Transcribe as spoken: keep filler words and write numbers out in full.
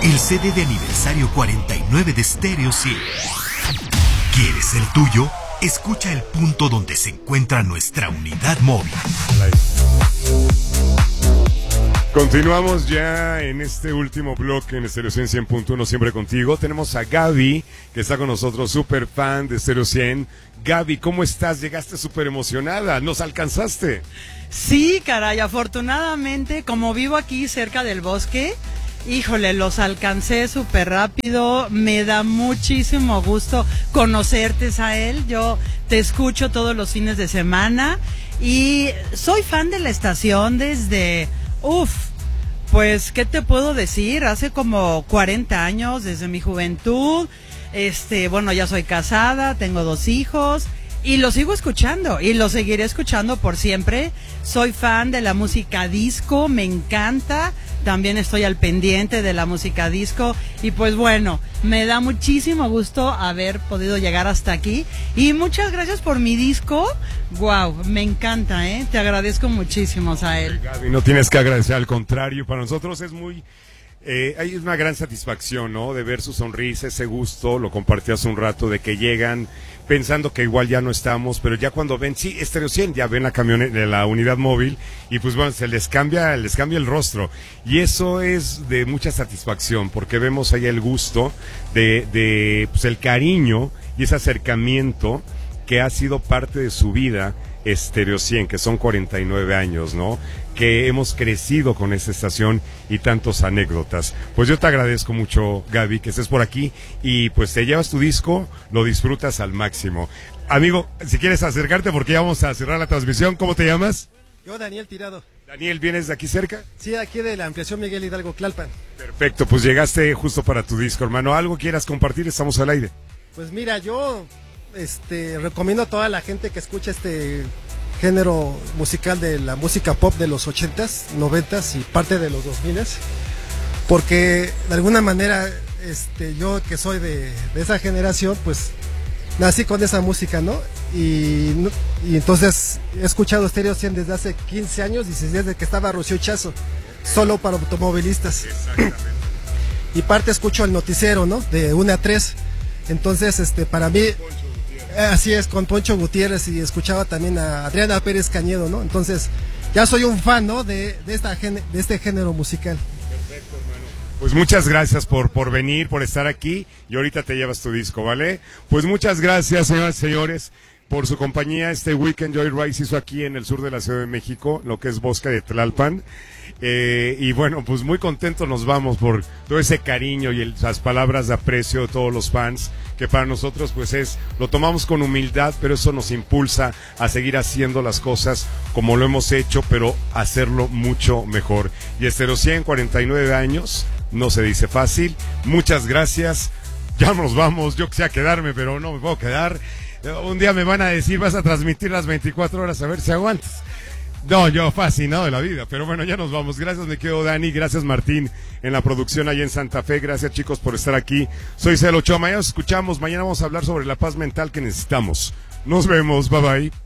El C D de aniversario cuarenta y nueve de Stereo cien. ¿Quieres el tuyo? Escucha el punto donde se encuentra nuestra unidad móvil. Continuamos ya en este último bloque en Stereo cien, cien punto uno, siempre contigo. Tenemos a Gaby, que está con nosotros, súper fan de Stereo cien. Gaby, ¿cómo estás? Llegaste súper emocionada, ¿nos alcanzaste? Sí, caray, afortunadamente, como vivo aquí cerca del bosque, híjole, los alcancé súper rápido. Me da muchísimo gusto conocerte, Sael. Yo te escucho todos los fines de semana y soy fan de la estación desde... Uf, pues, ¿qué te puedo decir? Hace como cuarenta años, desde mi juventud. Este, bueno, ya soy casada, tengo dos hijos y lo sigo escuchando y lo seguiré escuchando por siempre. Soy fan de la música disco, me encanta. También estoy al pendiente de la música disco y pues bueno, me da muchísimo gusto haber podido llegar hasta aquí y muchas gracias por mi disco. Wow, me encanta, ¿eh? Te agradezco muchísimo, Sael. Gaby, no tienes que agradecer, al contrario, para nosotros es muy... Eh, hay una gran satisfacción, ¿no? De ver su sonrisa, ese gusto, lo compartí hace un rato, de que llegan pensando que igual ya no estamos, pero ya cuando ven, sí, Stereo cien, ya ven la camioneta, la unidad móvil, y pues bueno, se les cambia, les cambia el rostro, y eso es de mucha satisfacción, porque vemos ahí el gusto de, de pues el cariño y ese acercamiento que ha sido parte de su vida, Stereo cien, que son cuarenta y nueve años, ¿no? Que hemos crecido con esta estación y tantas anécdotas. Pues yo te agradezco mucho, Gaby, que estés por aquí y pues te llevas tu disco, lo disfrutas al máximo. Amigo, si quieres acercarte porque ya vamos a cerrar la transmisión, ¿cómo te llamas? Yo, Daniel Tirado. Daniel, ¿vienes de aquí cerca? Sí, aquí de la ampliación Miguel Hidalgo, Tlalpan. Perfecto, pues llegaste justo para tu disco, hermano. ¿Algo quieras compartir? Estamos al aire. Pues mira, yo este, recomiendo a toda la gente que escuche este género musical de la música pop de los ochentas, noventas y parte de los dos miles, porque de alguna manera este, yo que soy de, de esa generación, pues nací con esa música, ¿no? Y, y entonces he escuchado Stereo cien desde hace quince años, y desde que estaba Rocío Chazo, solo para automovilistas. Exactamente. Y parte escucho el noticiero, ¿no? De una a tres. Entonces, este, para mí... Así es, con Poncho Gutiérrez, y escuchaba también a Adriana Pérez Cañedo, ¿no? Entonces, ya soy un fan, ¿no? De, de, esta, de este género musical. Perfecto, hermano. Pues muchas gracias por, por venir, por estar aquí, y ahorita te llevas tu disco, ¿vale? Pues muchas gracias, señoras y señores, por su compañía. Este Weekend Joyride se hizo aquí en el sur de la Ciudad de México, lo que es Bosque de Tlalpan. Eh, y bueno, pues muy contentos nos vamos por todo ese cariño y el, las palabras de aprecio de todos los fans, que para nosotros pues es, lo tomamos con humildad, pero eso nos impulsa a seguir haciendo las cosas como lo hemos hecho, pero hacerlo mucho mejor. Y Stereo cien, cuarenta y nueve años, no se dice fácil. Muchas gracias, ya nos vamos, yo quisiera quedarme, pero no me puedo quedar. Un día me van a decir, vas a transmitir las veinticuatro horas, a ver si aguantas. No, yo fascinado de la vida, pero bueno, ya nos vamos. Gracias, me quedo Dani, gracias Martín en la producción allá en Santa Fe, gracias chicos por estar aquí. Soy Celo Ochoa, mañana nos escuchamos, mañana vamos a hablar sobre la paz mental que necesitamos. Nos vemos, bye bye.